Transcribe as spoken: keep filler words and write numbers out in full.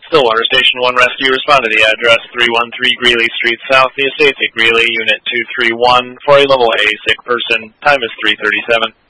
Stillwater Station one Rescue, respond to the address three one three Greeley Street South, the Estates at Greeley, Unit two three one, for a level A sick person. Time is three thirty-seven.